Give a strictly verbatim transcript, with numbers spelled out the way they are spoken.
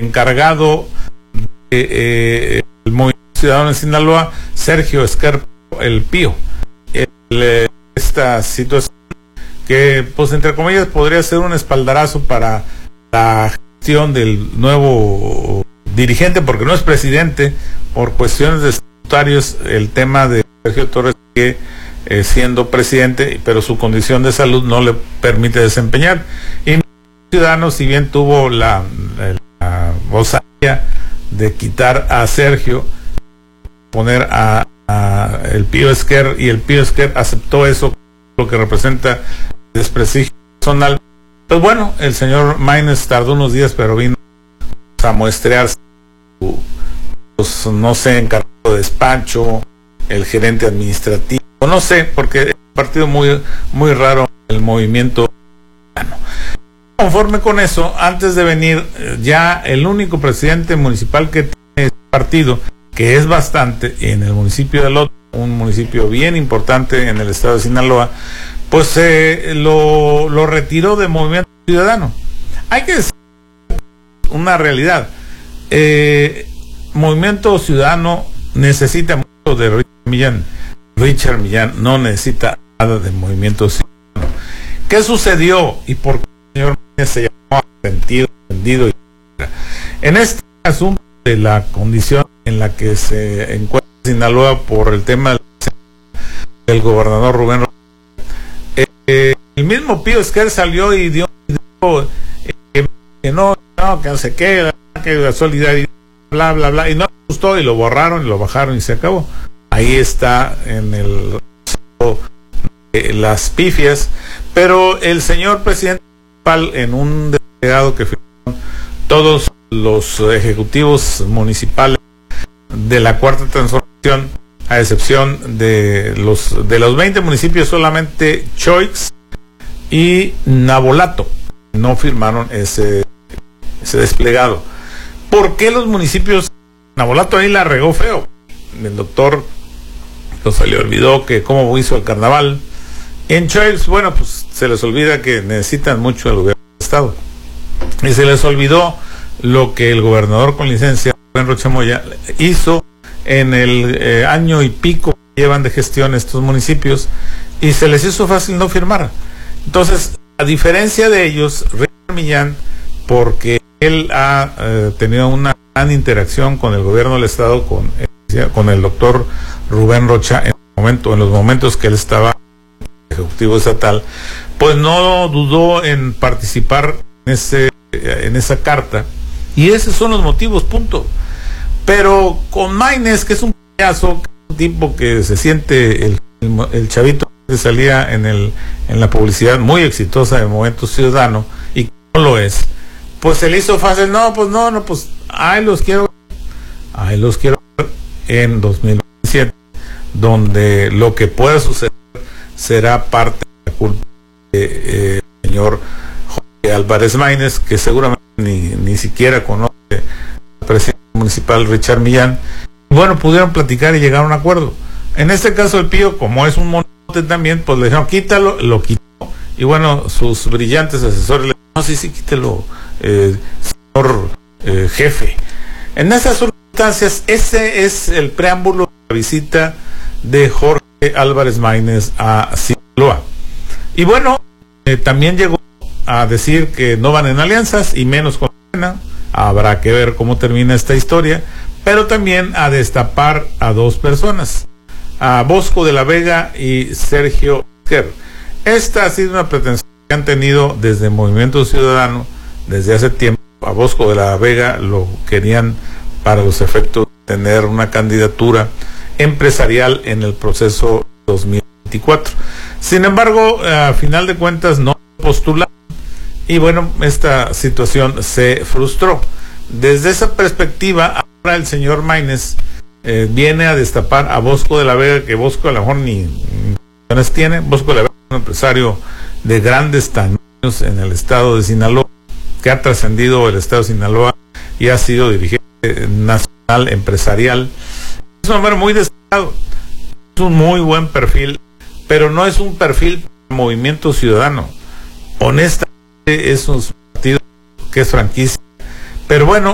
encargado de eh, el Movimiento Ciudadano en Sinaloa, Sergio Esquer, el Pío. El, eh, esta situación que, pues, entre comillas, podría ser un espaldarazo para la gestión del nuevo dirigente, porque no es presidente, por cuestiones de estatutarios, el tema de Sergio Torres que eh, siendo presidente, pero su condición de salud no le permite desempeñar. Y Ciudadanos, si bien tuvo la, la, la osadía de quitar a Sergio, poner a, a el Pío Esquer, y el Pío Esquer aceptó eso, lo que representa desprestigio personal. Pues bueno, el señor Maínez tardó unos días, pero vino a muestrear su, pues, no sé, encargado de despacho, el gerente administrativo, no sé, porque es un partido muy, muy raro, el Movimiento Ciudadano. Conforme con eso, antes de venir, ya el único presidente municipal que tiene este partido, que es bastante, en el municipio de Lota, un municipio bien importante en el estado de Sinaloa, pues eh, lo, lo retiró de Movimiento Ciudadano. Hay que decir una realidad. Eh, Movimiento Ciudadano necesita mucho de Richard Millán. Richard Millán no necesita nada de Movimiento Ciudadano. ¿Qué sucedió y por qué el señor Millán se llamó sentido, vendido? En este asunto de la condición en la que se encuentra Sinaloa por el tema del gobernador Rubén Rocha, eh, el mismo Pío Esquer salió y dio, dio eh, que no, no, que no sé qué, que la solidaridad, bla, bla, bla, y no le gustó y lo borraron y lo bajaron y se acabó. Ahí está en el eh, las pifias, pero el señor presidente en un delegado que firmaron todos los ejecutivos municipales de la Cuarta Transformación, a excepción de los de los veinte municipios, solamente Choix y Nabolato no firmaron ese, ese desplegado. ¿Por qué los municipios? Nabolato ahí la regó feo. El doctor pues, se le olvidó que cómo hizo el carnaval. En Choix, bueno, pues se les olvida que necesitan mucho el gobierno del estado. Y se les olvidó lo que el gobernador con licencia, Rubén Rocha Moya, hizo en el eh, año y pico que llevan de gestión estos municipios, y se les hizo fácil no firmar. Entonces, a diferencia de ellos, Richard Millán, porque él ha eh, tenido una gran interacción con el gobierno del estado, con, eh, con el doctor Rubén Rocha, en, el momento, en los momentos que él estaba ejecutivo estatal, pues no dudó en participar en, ese, en esa carta, y esos son los motivos, punto. Pero con Maínez, que es un payaso, un tipo que se siente el, el, el chavito que salía en el en la publicidad muy exitosa de Movimiento Ciudadano, y que no lo es, pues se le hizo fácil. No, pues no, no, pues ahí los quiero, ahí los quiero ver en dos mil veintisiete, donde lo que pueda suceder será parte de la culpa del eh, señor Jorge Álvarez Maínez, que seguramente ni, ni siquiera conoce al presidente municipal Richard Millán. Bueno, pudieron platicar y llegar a un acuerdo. En este caso el Pío, como es un monote también, pues le dijeron quítalo, lo quitó, y bueno, sus brillantes asesores le dijeron, no, sí, sí, quítelo, eh, señor eh, jefe. En esas circunstancias, ese es el preámbulo de la visita de Jorge Álvarez Maínez a Sinaloa. Y bueno, eh, también llegó a decir que no van en alianzas, y menos con Morena. Habrá que ver cómo termina esta historia, pero también a destapar a dos personas, a Bosco de la Vega y Sergio Esquer. Esta ha sido una pretensión que han tenido desde Movimiento Ciudadano desde hace tiempo. A Bosco de la Vega lo querían para los efectos de tener una candidatura empresarial en el proceso dos mil veinticuatro. Sin embargo, a final de cuentas no postularon, y bueno, esta situación se frustró. Desde esa perspectiva, ahora el señor Maínez eh, viene a destapar a Bosco de la Vega, que Bosco a lo mejor ni millones tiene. Bosco de la Vega es un empresario de grandes tamaños en el estado de Sinaloa, que ha trascendido el estado de Sinaloa y ha sido dirigente nacional empresarial. Es un hombre muy destacado, es un muy buen perfil, pero no es un perfil Movimiento Ciudadano. Honestamente, es un partido que es franquicia. Pero bueno,